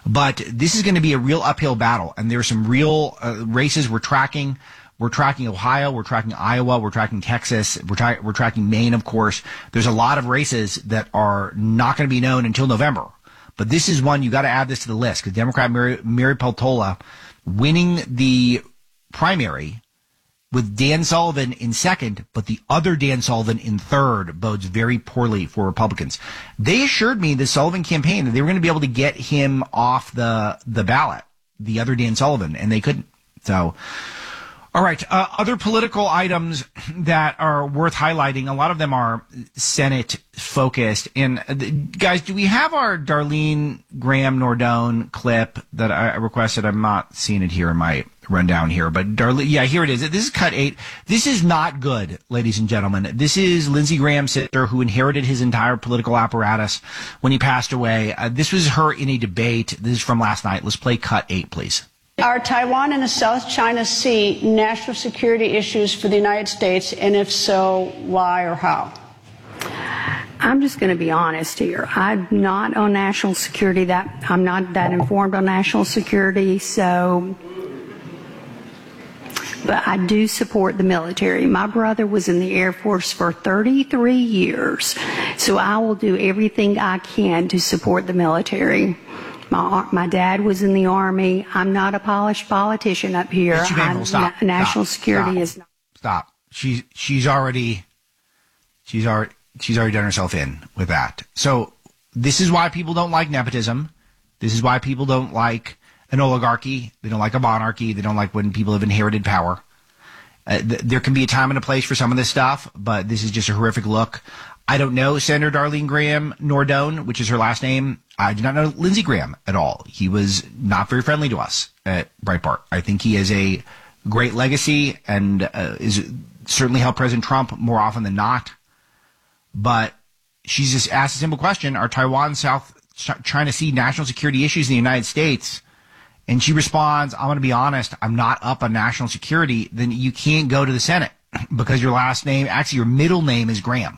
But this is going to be a real uphill battle, and there's some real races we're tracking. We're tracking Ohio, we're tracking Iowa, we're tracking Texas, we're tracking Maine, of course. There's a lot of races that are not going to be known until November. But this is one, you got to add this to the list, because Democrat Mary Peltola winning the primary with Dan Sullivan in second, but the other Dan Sullivan in third bodes very poorly for Republicans. They assured me, the Sullivan campaign, that they were going to be able to get him off the ballot, the other Dan Sullivan, and they couldn't. So, all right. Other political items that are worth highlighting, a lot of them are Senate focused. And guys, do we have our Darlene Graham Nordone clip that I requested? I'm not seeing it here in my rundown here, but Darlene, yeah, here it is. This is cut 8. This is not good, ladies and gentlemen. This is Lindsey Graham's sister, who inherited his entire political apparatus when he passed away. This was her in a debate. This is from last night. Let's play cut 8, please. Are Taiwan and the South China Sea national security issues for the United States? And if so, why or how? I'm just going to be honest here. I'm not on national security. I'm not that informed on national security. But I do support the military. My brother was in the Air Force for 33 years. So I will do everything I can to support the military. My dad was in the Army. I'm not a polished politician up here. National security is not. Stop. She's already done herself in with that. So this is why people don't like nepotism. This is why people don't like an oligarchy. They don't like a monarchy. They don't like when people have inherited power. There can be a time and a place for some of this stuff, but this is just a horrific look. I don't know Senator Darlene Graham Nordone, which is her last name. I do not know Lindsey Graham at all. He was not very friendly to us at Breitbart. I think he has a great legacy and is certainly helped President Trump more often than not. But she's just asked a simple question: are Taiwan, South China Sea national security issues in the United States? And she responds, I'm going to be honest, I'm not up on national security. Then you can't go to the Senate because your last name, actually your middle name, is Graham.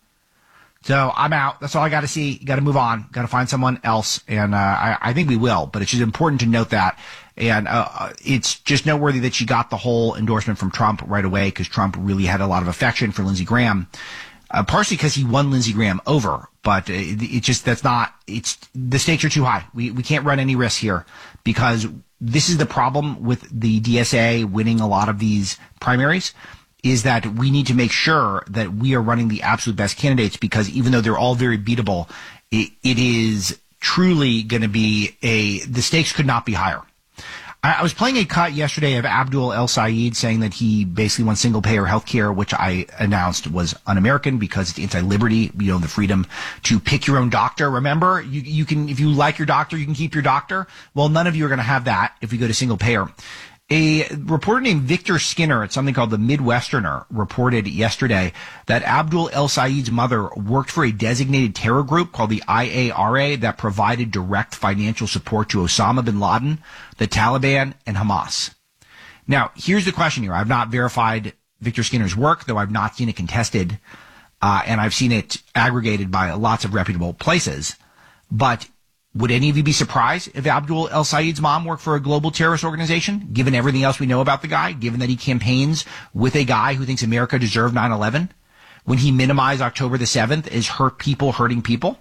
So I'm out. That's all I got to see. You got to move on. Got to find someone else. And I think we will. But it's just important to note that. And it's just noteworthy that she got the whole endorsement from Trump right away, because Trump really had a lot of affection for Lindsey Graham, partially because he won Lindsey Graham over. But the stakes are too high. We can't run any risks here, because this is the problem with the DSA winning a lot of these primaries, is that we need to make sure that we are running the absolute best candidates, because even though they're all very beatable, it is truly going to be the stakes could not be higher. I was playing a cut yesterday of Abdul El Sayed saying that he basically wants single-payer health care, which I announced was un-American because it's anti-liberty. The freedom to pick your own doctor. Remember, you can, if you like your doctor, you can keep your doctor. Well, none of you are going to have that if we go to single-payer. A reporter named Victor Skinner at something called the Midwesterner reported yesterday that Abdul El Sayed's mother worked for a designated terror group called the IARA that provided direct financial support to Osama bin Laden, the Taliban, and Hamas. Now, here's the question here. I've not verified Victor Skinner's work, though I've not seen it contested, and I've seen it aggregated by lots of reputable places. But would any of you be surprised if Abdul El Sayed's mom worked for a global terrorist organization, given everything else we know about the guy, given that he campaigns with a guy who thinks America deserved 9/11, when he minimized October the 7th as hurt people hurting people?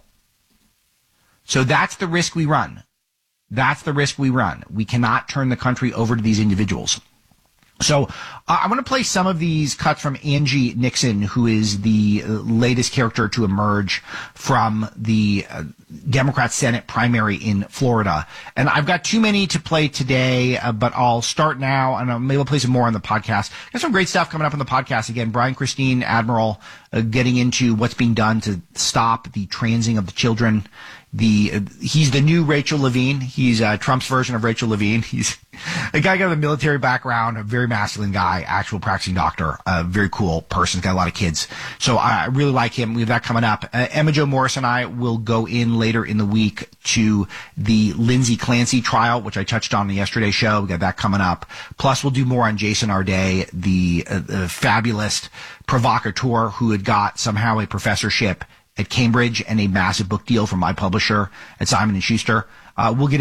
So that's the risk we run. That's the risk we run. We cannot turn the country over to these individuals. So I'm going to play some of these cuts from Angie Nixon, who is the latest character to emerge from the Democrat Senate primary in Florida. And I've got too many to play today, but I'll start now, and maybe I'll play some more on the podcast. Got some great stuff coming up on the podcast. Again, Brian Christine, Admiral, getting into what's being done to stop the transing of the children. He's the new Rachel Levine. He's Trump's version of Rachel Levine. He's a guy got a military background, a very masculine guy, actual practicing doctor, a very cool person. He's got a lot of kids. So I really like him. We have that coming up. Emma Jo Morris and I will go in later in the week to the Lindsay Clancy trial, which I touched on in the yesterday show. We got that coming up. Plus, we'll do more on Jason Arday, the fabulous provocateur who had got somehow a professorship at Cambridge and a massive book deal from my publisher at Simon & Schuster. We'll get